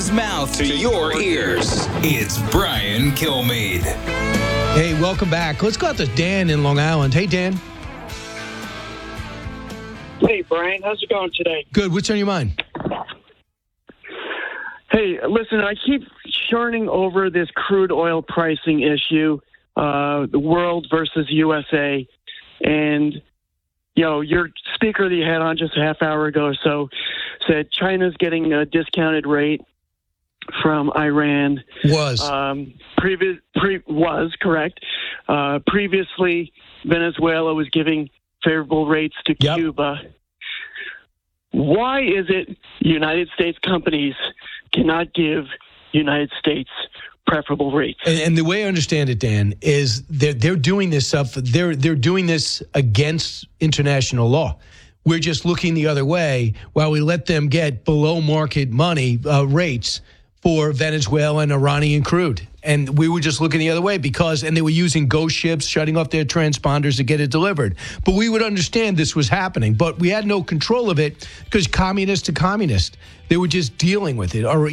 his mouth to your ears. It's Brian Kilmeade. Hey, welcome back. Let's go out to Dan in Long Island. Hey, Dan. Hey, Brian. How's it going today? Good. What's on your mind? Hey, listen, I keep churning over this crude oil pricing issue, the world versus USA. And, you know, your speaker that you had on just a half hour ago or so said China's getting a discounted rate from Iran. Was correct. Previously, Venezuela was giving favorable rates to Cuba. Why is it United States companies cannot give United States preferable rates? And the way I understand it, Dan, is they're doing this stuff. They're doing this against international law. We're just looking the other way while we let them get below market money rates for Venezuela and Iranian crude. And we were just looking the other way and they were using ghost ships, shutting off their transponders to get it delivered. But we would understand this was happening. But we had no control of it because communist to communist, they were just dealing with it. Or